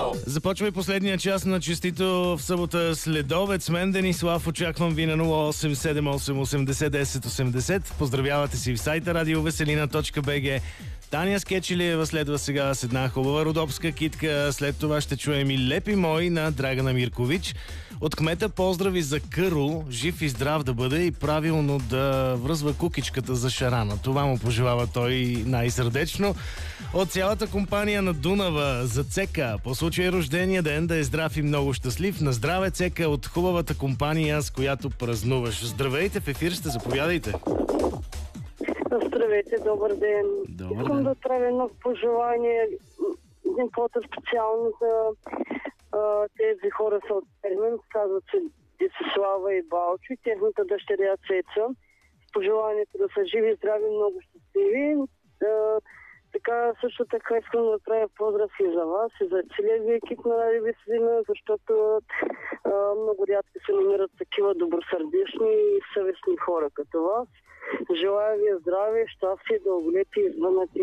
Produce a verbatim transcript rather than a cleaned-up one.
Започва и последния час на честито в събота следобед. С мен Денислав. Очаквам ви на нула осем седем осем осемдесет десет осемдесет. Поздравявате си в сайта радиовеселина точка би джи. Таня Скечелиева следва сега с една хубава родопска китка. След това ще чуем и Лепи мой на Драгана Миркович. От кмета поздрави за Къро. Жив и здрав да бъде и правилно да връзва кукичката за шарана. Това му пожелава той най-сърдечно. От цялата компания на Дунава за Цека. По случай рождения ден да е здрав и много щастлив. На здраве, Цека, от хубавата компания, с която празнуваш. Здравейте, в ефир сте, заповядайте. Здравейте, добър ден. Добър Искам ден. да правя едно пожелание, един по-то специално за а, тези хора са от Пермен, казват се Десислава и Балчо и техната дъщеря Цеца. С пожеланието да са живи, здрави, много щастливи. А, така, също така искам да правя поздрав и за вас, и за целия ви екип на Радио Веселина, защото а, много рядко се намират такива добросърдечни и съвестни хора като вас. Желая ви здраве, щастие, дълголетие и звънати.